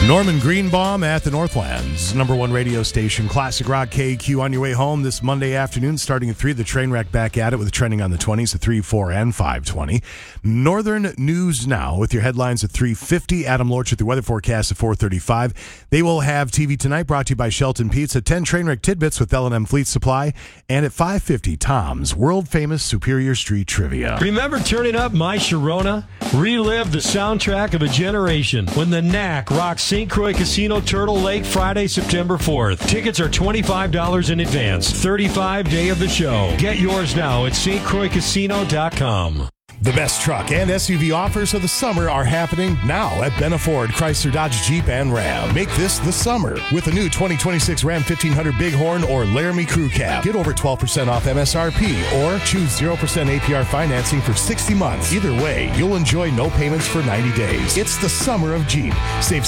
Norman Greenbaum at the Northlands, #1 radio station, Classic Rock KQ. On your way home this Monday afternoon, starting at 3, the train wreck back at it with trending on the 20s at 3, 4, and 5:20. Northern News Now with your headlines at 3:50. Adam Lorch with the weather forecast at 4:35. They will have TV Tonight, brought to you by Shelton Pizza. 10 train wreck tidbits with L&M Fleet Supply. And at 5:50, Tom's world-famous Superior Street Trivia. Remember turning up My Sharona? Relive the soundtrack of a generation when the Knack rocks St. Croix Casino, Turtle Lake, Friday, September 4th. Tickets are $25 in advance. 35 day of the show. Get yours now at stcroixcasino.com. The best truck and SUV offers of the summer are happening now at Benna Ford, Chrysler, Dodge, Jeep, and Ram. Make this the summer with a new 2026 Ram 1500 Bighorn or Laramie Crew Cab. Get over 12% off MSRP or choose 0% APR financing for 60 months. Either way, you'll enjoy no payments for 90 days. It's the summer of Jeep. Save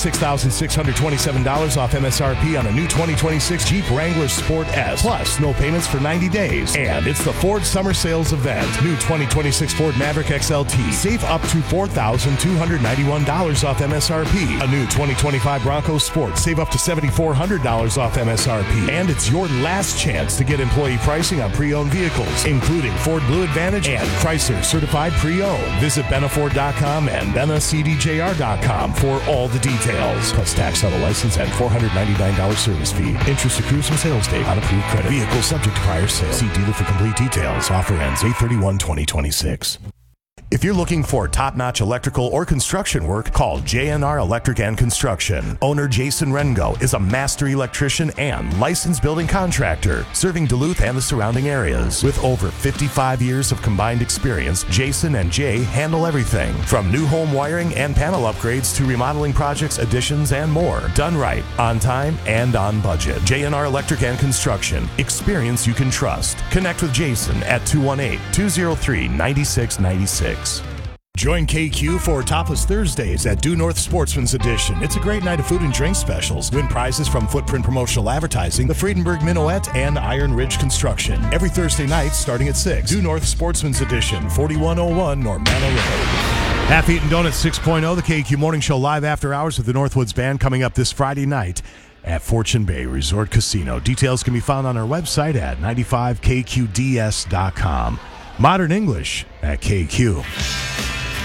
$6,627 off MSRP on a new 2026 Jeep Wrangler Sport S. Plus, no payments for 90 days. And it's the Ford Summer Sales Event. New 2026 Ford Maverick XLT. Save up to $4,291 off MSRP. A new 2025 Bronco Sport. Save up to $7,400 off MSRP. And it's your last chance to get employee pricing on pre-owned vehicles, including Ford Blue Advantage and Chrysler Certified Pre-Owned. Visit BennaFord.com and BennaCDJR.com for all the details. Plus tax, title, license, and $499 service fee. Interest accrues from sales date on approved credit. Vehicle subject to prior sale. See dealer for complete details. Offer ends 8/31/2026. If you're looking for top-notch electrical or construction work, call JNR Electric and Construction. Owner Jason Rengo is a master electrician and licensed building contractor, serving Duluth and the surrounding areas. With over 55 years of combined experience, Jason and Jay handle everything from new home wiring and panel upgrades to remodeling projects, additions, and more. Done right, on time, and on budget. JNR Electric and Construction. Experience you can trust. Connect with Jason at 218-203-9696. Join KQ for Topless Thursdays at Due North Sportsman's Edition. It's a great night of food and drink specials. Win prizes from Footprint Promotional Advertising, the Friedenberg Minuet, and Iron Ridge Construction. Every Thursday night starting at 6. Due North Sportsman's Edition, 4101 Normanna Road. Half Eaten Donuts 6.0, the KQ Morning Show live after hours with the Northwoods Band coming up this Friday night at Fortune Bay Resort Casino. Details can be found on our website at 95kqds.com. Modern English at KQ.